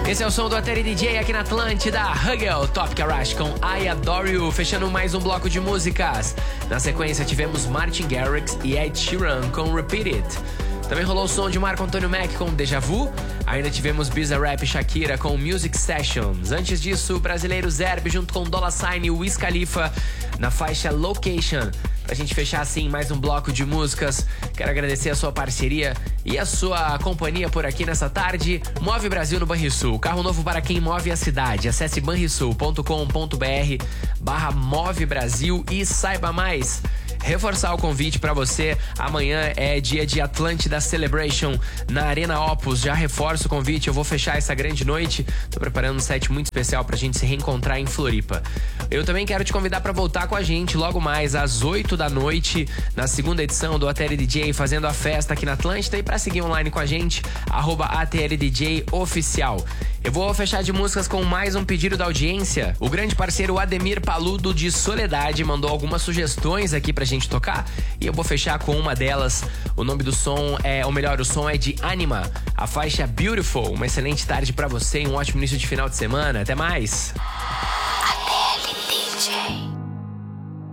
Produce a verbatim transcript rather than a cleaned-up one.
Esse é o som do Ateli D J aqui na Atlântida. Hugel, Top Garage com I Adore You, fechando mais um bloco de músicas. Na sequência tivemos Martin Garrix e Ed Sheeran com Repeat It. Também rolou o som de Marco Antônio Mac com Deja Vu. Ainda tivemos Bizarrap e Shakira com Music Sessions. Antes disso, o brasileiro Zerbe junto com Dolla Sign e Wiz Khalifa na faixa Location. Pra gente fechar assim mais um bloco de músicas, quero agradecer a sua parceria e a sua companhia por aqui nessa tarde. Move Brasil no Banrisul, carro novo para quem move a cidade. Acesse banrisul ponto com ponto br barra Move Brasil e saiba mais. Reforçar o convite pra você, amanhã é dia de Atlântida Celebration na Arena Opus. Já reforço o convite, eu vou fechar essa grande noite. Tô preparando um set muito especial pra gente se reencontrar em Floripa. Eu também quero te convidar pra voltar com a gente logo mais às oito da noite, na segunda edição do A T L D J, fazendo a festa aqui na Atlântida. E pra seguir online com a gente, arroba A T L D J Oficial. Eu vou fechar de músicas com mais um pedido da audiência. O grande parceiro Ademir Paludo de Soledade mandou algumas sugestões aqui pra gente tocar e eu vou fechar com uma delas. O nome do som é, ou melhor, o som é de Anima. A faixa é Beautiful. Uma excelente tarde pra você e um ótimo início de final de semana. Até mais. A T L D J.